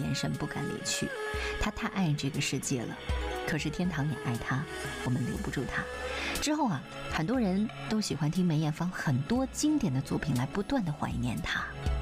眼神不敢离去。她太爱这个世界了，可是天堂也爱她，我们留不住她。之后啊，很多人都喜欢听梅艳芳很多经典的作品来不断的怀念她。